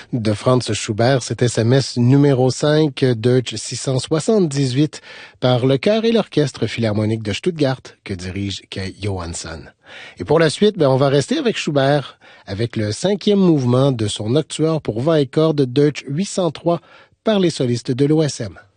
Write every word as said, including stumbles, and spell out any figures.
de Franz Schubert. C'était sa messe numéro cinq, Deutsch six cent soixante-dix-huit, par le chœur et l'orchestre philharmonique de Stuttgart que dirige Kay Johansson. Et pour la suite, ben, on va rester avec Schubert, avec le cinquième mouvement de son Nocturne pour vent et cordes Deutsch huit cent trois par les solistes de l'O S M.